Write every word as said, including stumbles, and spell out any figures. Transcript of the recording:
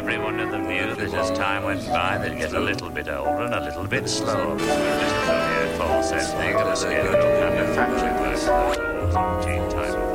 everyone of the view that as time went by, they'd get a little bit older and a little bit slower. Just to hear Paul said things, the scarecrow kind of factory work, those old teen type of